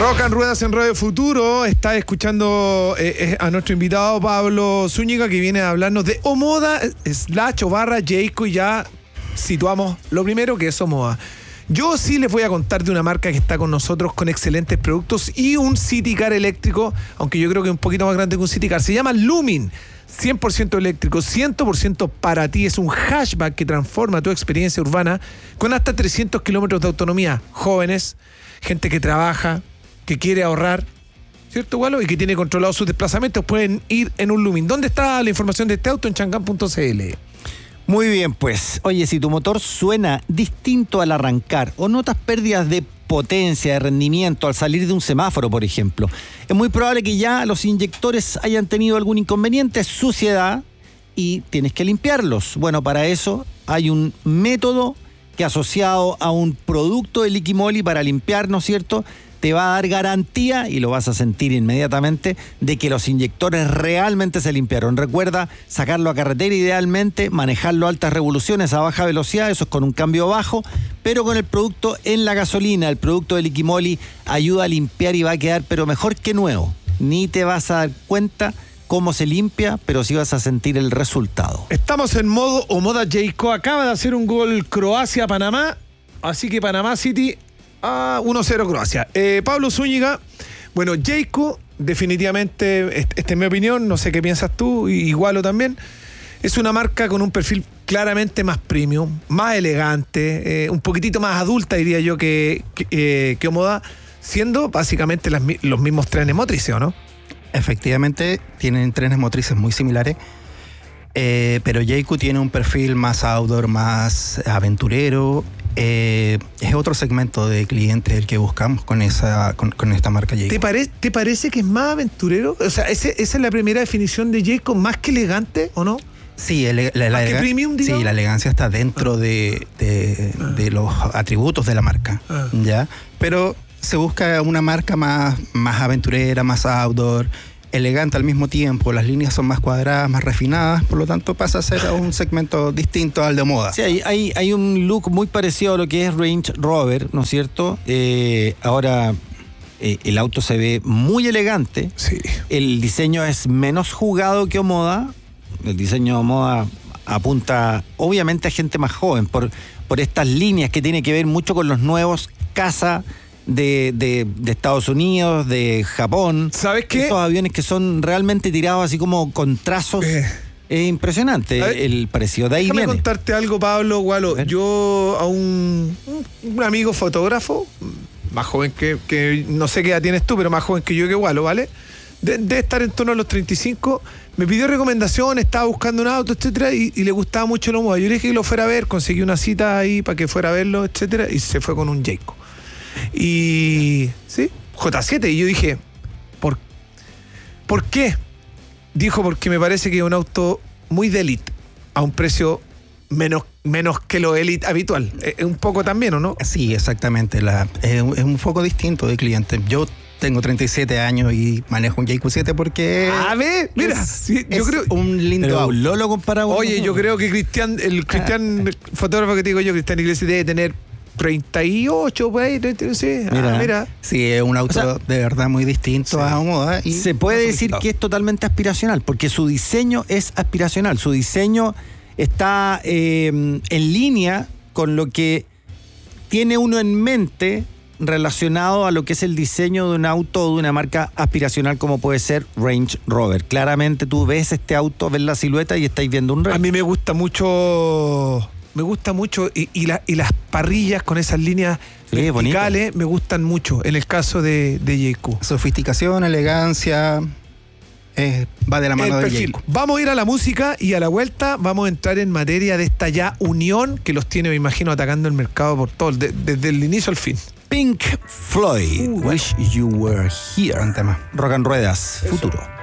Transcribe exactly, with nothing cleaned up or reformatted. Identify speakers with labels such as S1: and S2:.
S1: Rock and Ruedas en Radio Futuro. Está escuchando eh, a nuestro invitado Pablo Zúñiga, que viene a hablarnos de Omoda slash o barra Jayco, y ya situamos lo primero, que es Omoda. Yo sí les voy a contar de una marca que está con nosotros con excelentes productos y un City Car eléctrico, aunque yo creo que es un poquito más grande que un City Car. Se llama Lumin, cien por ciento eléctrico, cien por ciento para ti. Es un hatchback que transforma tu experiencia urbana con hasta trescientos kilómetros de autonomía. Jóvenes, gente que trabaja, que quiere ahorrar, ¿cierto, Gualo? Y que tiene controlados sus desplazamientos, pueden ir en un Lumin. ¿Dónde está la información de este auto? En changán punto c l.
S2: Muy bien, pues. Oye, si tu motor suena distinto al arrancar o notas pérdidas de potencia, de rendimiento al salir de un semáforo, por ejemplo, es muy probable que ya los inyectores hayan tenido algún inconveniente, suciedad, y tienes que limpiarlos. Bueno, para eso hay un método que, asociado a un producto de Liquimoli para limpiar, ¿no es cierto?, te va a dar garantía, y lo vas a sentir inmediatamente, de que los inyectores realmente se limpiaron. Recuerda sacarlo a carretera idealmente, manejarlo a altas revoluciones, a baja velocidad, eso es con un cambio bajo, pero con el producto en la gasolina. El producto de Liquimoli ayuda a limpiar y va a quedar pero mejor que nuevo. Ni te vas a dar cuenta cómo se limpia, pero sí vas a sentir el resultado.
S1: Estamos en modo Omoda Jayco. Acaba de hacer un gol Croacia-Panamá, así que Panamá City a uno cero Croacia. Eh, Pablo Zúñiga, bueno, Jayco, definitivamente, esta es mi opinión, no sé qué piensas tú, igual o también, es una marca con un perfil claramente más premium, más elegante, eh, un poquitito más adulta, diría yo, que, que, eh, que Omoda, siendo básicamente las, los mismos trenes motrices, ¿o no?
S3: Efectivamente, tienen trenes motrices muy similares, eh, pero Jayco tiene un perfil más outdoor, más aventurero. Eh, es otro segmento de clientes el que buscamos con esa con, con esta marca Jayco.
S1: ¿Te, pare, ¿Te parece que es más aventurero? O sea, ese, esa es la primera definición de Jayco, más que elegante, ¿o no?
S3: Sí, el, la, la,
S1: ¿Más que premium, digamos?
S3: Sí, la elegancia está dentro ah. de, de, ah. de los atributos de la marca, ah. ¿ya? Pero se busca una marca más, más aventurera, más outdoor, elegante al mismo tiempo. Las líneas son más cuadradas, más refinadas, por lo tanto pasa a ser un segmento distinto al de Omoda.
S2: Sí, hay, hay, hay un look muy parecido a lo que es Range Rover, ¿no es cierto? Eh, ahora eh, el auto se ve muy elegante.
S1: Sí.
S2: El diseño es menos jugado que Omoda. El diseño de Omoda apunta obviamente a gente más joven por, por estas líneas que tiene que ver mucho con los nuevos Casa De, de, de Estados Unidos, de Japón.
S1: ¿Sabes qué?
S2: Esos aviones que son realmente tirados así como con trazos. Eh, es impresionante el parecido. De ahí
S1: Déjame
S2: viene.
S1: contarte algo, Pablo Gualo. A yo a un, un amigo fotógrafo, más joven que, que, no sé qué edad tienes tú, pero más joven que yo, que Gualo, ¿vale? De, de estar en torno a los treinta y cinco, me pidió recomendaciones, estaba buscando un auto, etcétera, y, y le gustaba mucho el Omoda. Yo le dije que lo fuera a ver, conseguí una cita ahí para que fuera a verlo, etcétera, y se fue con un Jayco. Y sí, J siete, y yo dije, ¿por, ¿por qué? Dijo, porque me parece que es un auto muy de elite, a un precio menos, menos que lo elite habitual. Es un poco también, ¿o no?
S3: Sí, exactamente. La, es, es un foco distinto de cliente. Yo tengo treinta y siete años y manejo un Jayco siete porque...
S1: A ver, mira,
S3: es,
S1: sí, yo
S3: es
S1: creo...
S3: un lindo
S2: pero
S3: auto.
S2: Lolo comparado.
S1: Oye, yo creo que Cristian, el Cristian ah. fotógrafo que te digo yo, Cristian Iglesias, debe tener treinta y ocho, por ahí, treinta, sí.
S3: Mira,
S1: ah, mira.
S3: Sí, es un auto, o sea, de verdad muy distinto, sí, a Omoda. Y
S2: se puede decir que es totalmente aspiracional, porque su diseño es aspiracional. Su diseño está eh, en línea con lo que tiene uno en mente relacionado a lo que es el diseño de un auto o de una marca aspiracional como puede ser Range Rover. Claramente tú ves este auto, ves la silueta y estáis viendo un Range.
S1: A mí me gusta mucho... Me gusta mucho, y, y, la, y las parrillas con esas líneas sí, verticales bonito. Me gustan mucho, en el caso de, de Jayco.
S3: Sofisticación, elegancia, eh, va de la mano de Jayco.
S1: Vamos a ir a la música y a la vuelta vamos a entrar en materia de esta ya unión que los tiene, me imagino, atacando el mercado por todo, de, desde el inicio al fin.
S2: Pink Floyd, uh, Wish You Were Here.
S3: Buen tema.
S2: Rock and Ruedas, Eso. Futuro.